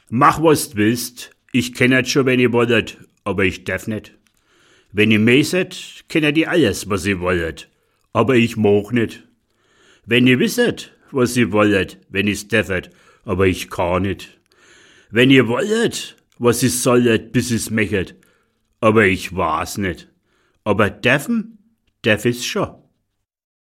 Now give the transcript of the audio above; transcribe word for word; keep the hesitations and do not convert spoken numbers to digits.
Mach, was du willst, ich kennet schon, wenn ihr wollet, aber ich darf nicht. Wenn ihr messet, kennet ihr alles, was ihr wollet, aber ich mag nicht. Wenn ihr wisset, was ihr wollet, wenn ihr's dürfet, aber ich kann nicht. Wenn ihr wollet, was ihr sollet, bis ihr's mechet, aber ich weiß nicht. Aber dürfen, darf ich's schon.